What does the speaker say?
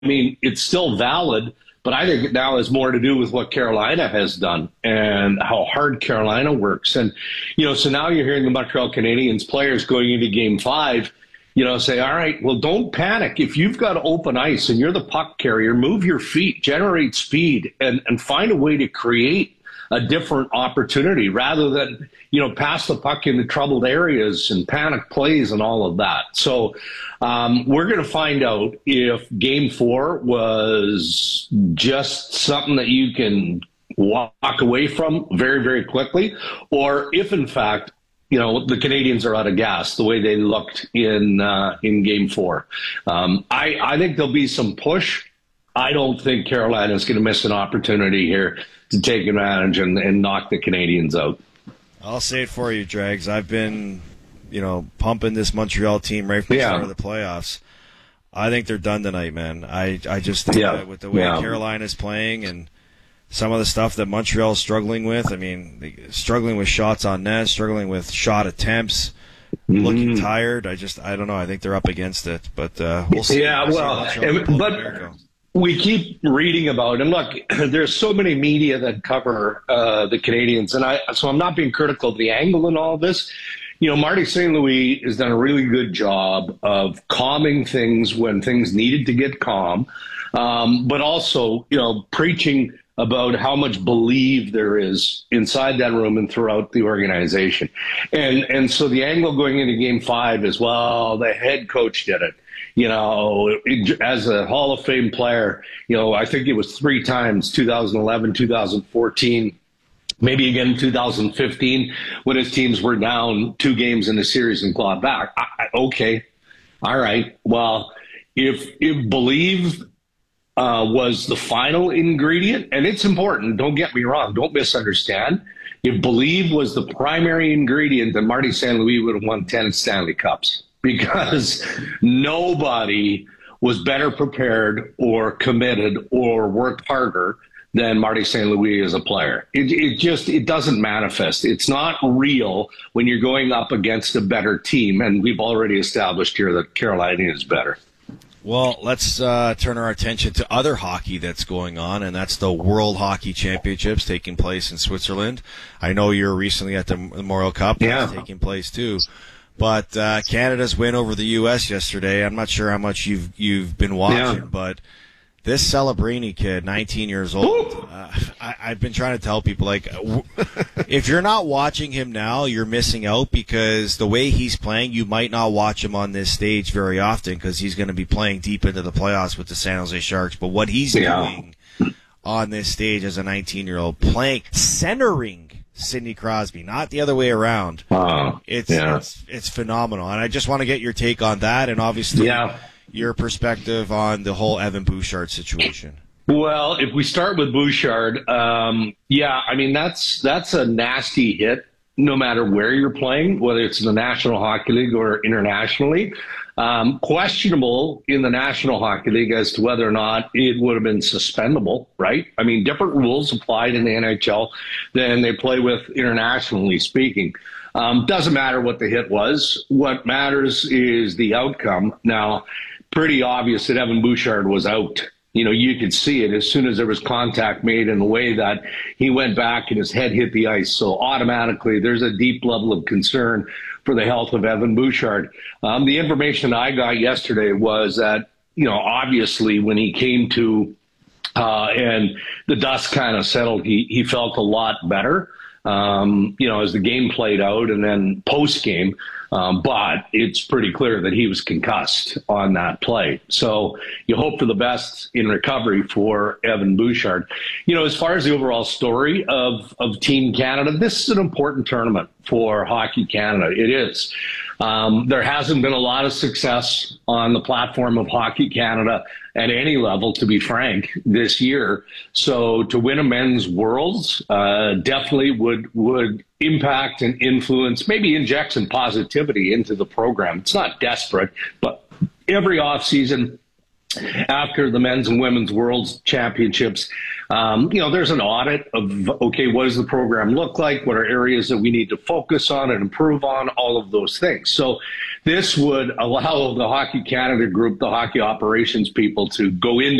mean, it's still valid, but I think it now has more to do with what Carolina has done and how hard Carolina works. And, so now you're hearing the Montreal Canadiens players going into game 5, say, all right, well, don't panic. If you've got open ice and you're the puck carrier, move your feet, generate speed, and find a way to create a different opportunity rather than, pass the puck into troubled areas and panic plays and all of that. So we're going to find out if game 4 was just something that you can walk away from very, very quickly, or if in fact, the Canadians are out of gas the way they looked in game 4. I think there'll be some push. I don't think Carolina is going to miss an opportunity here to take advantage and knock the Canadians out. I'll say it for you, Drags. I've been, pumping this Montreal team right from the start of the playoffs. I think they're done tonight, man. I just think that with the way Carolina's playing and some of the stuff that Montreal's struggling with, struggling with shots on net, struggling with shot attempts, looking tired. I don't know. I think they're up against it, but we'll see. Yeah, but we keep reading about, and look, there's so many media that cover the Canadians, and so I'm not being critical of the angle in all of this. Marty St. Louis has done a really good job of calming things when things needed to get calm, but also, preaching about how much belief there is inside that room and throughout the organization. And so the angle going into game 5 is, well, the head coach did it. As a Hall of Fame player, I think it was 3 times, 2011, 2014, maybe again in 2015, when his teams were down 2 games in the series and clawed back. Okay. All right. Well, if believe was the final ingredient, and it's important, don't get me wrong, don't misunderstand. If believe was the primary ingredient, then Marty St. Louis would have won 10 Stanley Cups, because nobody was better prepared or committed or worked harder than Marty St. Louis as a player. It doesn't manifest. It's not real when you're going up against a better team, and we've already established here that Carolina is better. Well, let's turn our attention to other hockey that's going on, and that's the World Hockey Championships taking place in Switzerland. I know you were recently at the Memorial Cup. That's taking place too. But Canada's win over the U.S. yesterday, I'm not sure how much you've been watching, but this Celebrini kid, 19 years old, I've been trying to tell people, if you're not watching him now, you're missing out, because the way he's playing, you might not watch him on this stage very often, because he's going to be playing deep into the playoffs with the San Jose Sharks. But what he's doing on this stage as a 19-year-old, centering Sidney Crosby, not the other way around. It's phenomenal. And I just want to get your take on that, and obviously your perspective on the whole Evan Bouchard situation. Well, if we start with Bouchard, that's a nasty hit no matter where you're playing, whether it's in the National Hockey League or internationally. Questionable in the National Hockey League as to whether or not it would have been suspendable, right? Different rules applied in the NHL than they play with internationally speaking. Doesn't matter what the hit was. What matters is the outcome. Now, pretty obvious that Evan Bouchard was out. You could see it as soon as there was contact made in the way that he went back and his head hit the ice. So automatically there's a deep level of concern for the health of Evan Bouchard. The information I got yesterday was that, obviously when he came to and the dust kind of settled, he felt a lot better, as the game played out and then post game. But it's pretty clear that he was concussed on that play. So you hope for the best in recovery for Evan Bouchard. As far as the overall story of Team Canada, this is an important tournament for Hockey Canada. It is. There hasn't been a lot of success on the platform of Hockey Canada at any level, to be frank, this year. So to win a men's Worlds definitely would impact and influence, maybe inject some positivity into the program. It's not desperate, but every offseason after the men's and women's world championships, there's an audit of, okay, what does the program look like? What are areas that we need to focus on and improve on? All of those things. So this would allow the Hockey Canada group, the hockey operations people, to go into